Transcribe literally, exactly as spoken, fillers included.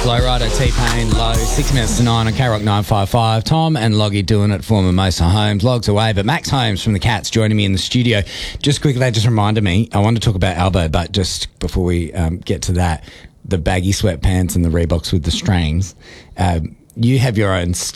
Lowrider, T-Pain, Low, six minutes to nine on K-Rock nine five five. Tom and Loggy doing it for Mimosa Homes. Logs away, but Max Holmes from the Cats joining me in the studio. Just quickly, that just reminded me, I want to talk about Albo, but just before we um, get to that, the baggy sweatpants and the Reeboks with the strings, um, you have your own